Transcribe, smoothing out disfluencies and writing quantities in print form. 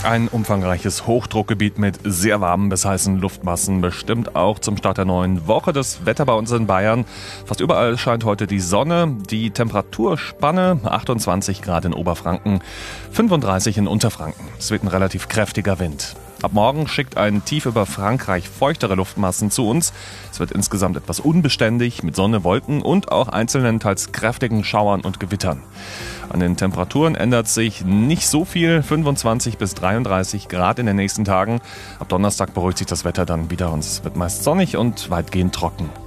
Ein umfangreiches Hochdruckgebiet mit sehr warmen bis heißen Luftmassen bestimmt auch zum Start der neuen Woche das Wetter bei uns in Bayern. Fast überall scheint heute die Sonne. Die Temperaturspanne 28 Grad in Oberfranken, 35 in Unterfranken. Es weht ein relativ kräftiger Wind. Ab morgen schickt ein tief über Frankreich feuchtere Luftmassen zu uns. Es wird insgesamt etwas unbeständig mit Sonne, Wolken und auch einzelnen teils kräftigen Schauern und Gewittern. An den Temperaturen ändert sich nicht so viel, 25 bis 33 Grad in den nächsten Tagen. Ab Donnerstag beruhigt sich das Wetter dann wieder und es wird meist sonnig und weitgehend trocken.